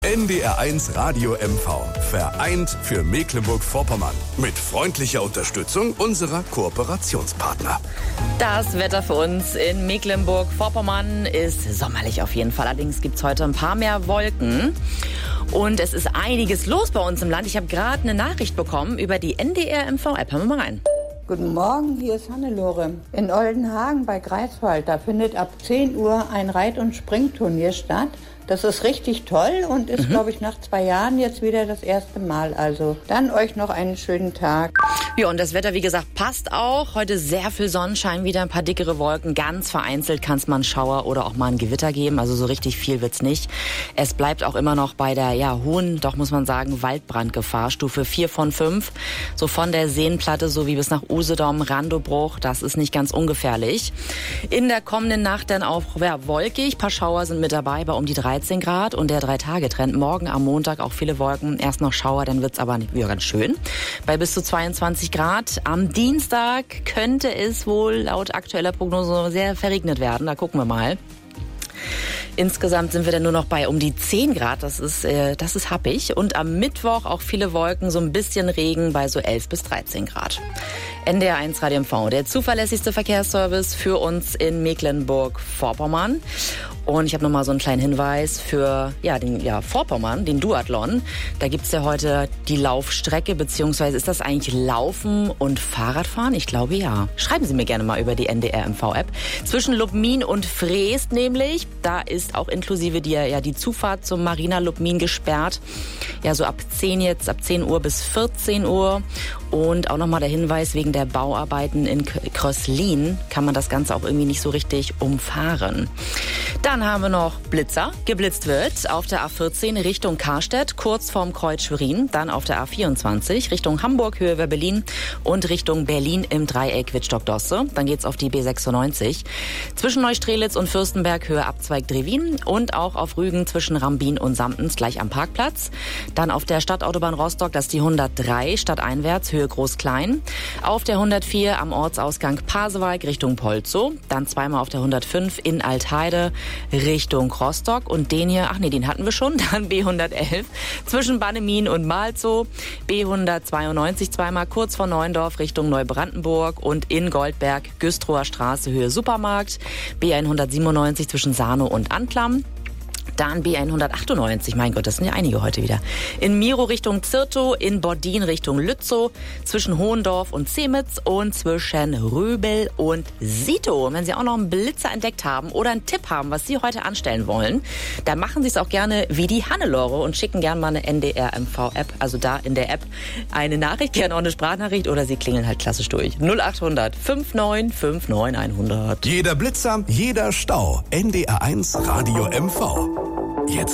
NDR1 Radio MV. Vereint für Mecklenburg-Vorpommern. Mit freundlicher Unterstützung unserer Kooperationspartner. Das Wetter für uns in Mecklenburg-Vorpommern ist sommerlich auf jeden Fall. Allerdings gibt es heute ein paar mehr Wolken. Und es ist einiges los bei uns im Land. Ich habe gerade eine Nachricht bekommen über die NDR-MV-App. Hören wir mal rein. Guten Morgen, hier ist Hannelore. In Oldenhagen bei Greifswald, da findet ab 10 Uhr ein Reit- und Springturnier statt. Das ist richtig toll und ist, glaube ich, nach 2 Jahren jetzt wieder das erste Mal. Also dann euch noch einen schönen Tag. Ja, und das Wetter, wie gesagt, passt auch. Heute sehr viel Sonnenschein, wieder ein paar dickere Wolken. Ganz vereinzelt kann es mal einen Schauer oder auch mal ein Gewitter geben. Also so richtig viel wird's nicht. Es bleibt auch immer noch bei der hohen, doch muss man sagen, Waldbrandgefahr. Stufe 4 von 5. So von der Seenplatte, so wie bis nach Usedom, Randobruch. Das ist nicht ganz ungefährlich. In der kommenden Nacht dann auch wolkig. Ein paar Schauer sind mit dabei bei um die 13 Grad. Und der 3-Tage-Trend. Morgen am Montag auch viele Wolken. Erst noch Schauer, dann wird's aber ganz schön. Bei bis zu 22 Grad. Am Dienstag könnte es wohl laut aktueller Prognose sehr verregnet werden. Da gucken wir mal. Insgesamt sind wir dann nur noch bei um die 10 Grad. Das ist happig. Und am Mittwoch auch viele Wolken, so ein bisschen Regen bei so 11 bis 13 Grad. NDR1 Radio MV, der zuverlässigste Verkehrsservice für uns in Mecklenburg-Vorpommern. Und ich habe noch mal so einen kleinen Hinweis für den Vorpommern, den Duathlon. Da gibt's ja heute die Laufstrecke, beziehungsweise ist das eigentlich Laufen und Fahrradfahren? Ich glaube ja. Schreiben Sie mir gerne mal über die NDR-MV-App. Zwischen Lubmin und Freest nämlich, da ist auch inklusive die Zufahrt zum Marina Lubmin gesperrt. Ja, so ab 10 Uhr bis 14 Uhr. Und auch nochmal der Hinweis, wegen der Bauarbeiten in Kröslin kann man das Ganze auch irgendwie nicht so richtig umfahren. Dann haben wir noch Blitzer. Geblitzt wird auf der A14 Richtung Karstedt, kurz vorm Kreuz Schwerin. Dann auf der A24 Richtung Hamburg, Höhe Berlin und Richtung Berlin im Dreieck Wittstock-Dosse. Dann geht's auf die B96. Zwischen Neustrelitz und Fürstenberg, Höhe Abzweig Drewin. Und auch auf Rügen zwischen Rambin und Samtens, gleich am Parkplatz. Dann auf der Stadtautobahn Rostock, das ist die 103, stadteinwärts, Höhe Groß-Klein. Auf der 104 am Ortsausgang Pasewalk Richtung Polzow. Dann zweimal auf der 105 in Altheide Richtung Rostock. Und den hier, den hatten wir schon. Dann B111 zwischen Bannemin und Malzow. B192 zweimal kurz vor Neuendorf Richtung Neubrandenburg. Und in Goldberg Güstrower Straße Höhe Supermarkt. B197 zwischen Sarnow und Antlam. Dann B198, mein Gott, das sind ja einige heute wieder. In Miro Richtung Zirtow, in Bordin Richtung Lützow, zwischen Hohendorf und Zemitz und zwischen Röbel und Sito. Und wenn Sie auch noch einen Blitzer entdeckt haben oder einen Tipp haben, was Sie heute anstellen wollen, dann machen Sie es auch gerne wie die Hannelore und schicken gerne mal eine NDR-MV-App, also da in der App eine Nachricht, gerne auch eine Sprachnachricht oder Sie klingeln halt klassisch durch. 0800 5959 100. Jeder Blitzer, jeder Stau. NDR1 Radio MV.